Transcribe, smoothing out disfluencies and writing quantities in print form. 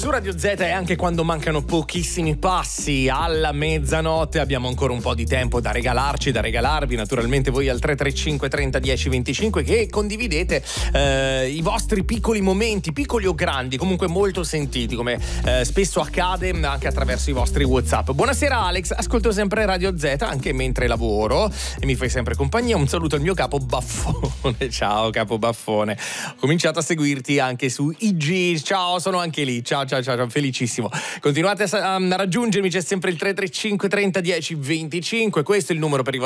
su Radio Z e anche quando mancano pochissimi passi alla mezzanotte abbiamo ancora un po' di tempo da regalarci, da regalarvi naturalmente voi al 335 30 10 25 che condividete i vostri piccoli momenti, piccoli o grandi, comunque molto sentiti come spesso accade anche attraverso i vostri WhatsApp. Buonasera Alex, ascolto sempre Radio Z anche mentre lavoro e mi fai sempre compagnia. Un saluto al mio capo Baffone. Ciao capo Baffone, ho cominciato a seguirti anche su IG. Ciao, sono anche lì. Ciao, felicissimo. Continuate a raggiungermi, c'è sempre il 335 30 10 25. Questo è il numero per i